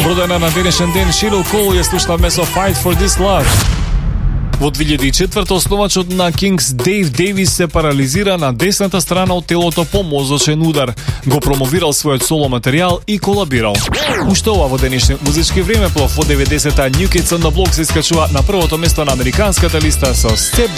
Родена на денешен ден, Шерил Коул ја слушнавме со Fight for This Love. Во 2004 основачот на Kings Дейв Дейвис се парализира на десната страна од телото по мозочен удар. Го промовирал својот соло материјал и колабирал. Уште ова во денешниот музички времеплов во 90-та New Kids on the Block се искачува на првото место на американската листа со Step